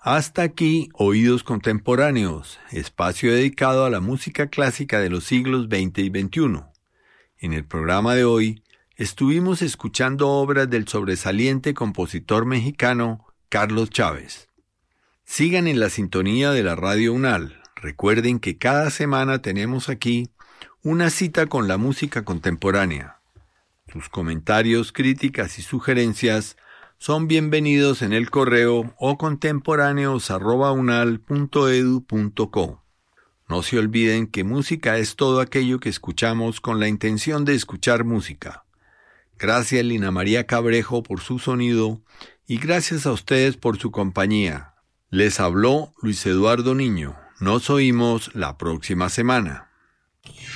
Hasta aquí, Oídos Contemporáneos, espacio dedicado a la música clásica de los siglos XX y XXI. En el programa de hoy, estuvimos escuchando obras del sobresaliente compositor mexicano Carlos Chávez. Sigan en la sintonía de la Radio UNAL. Recuerden que cada semana tenemos aquí una cita con la música contemporánea. Sus comentarios, críticas y sugerencias son bienvenidos en el correo o contemporáneos@unal.edu.co. No se olviden que música es todo aquello que escuchamos con la intención de escuchar música. Gracias Lina María Cabrejo por su sonido y gracias a ustedes por su compañía. Les habló Luis Eduardo Niño. Nos oímos la próxima semana.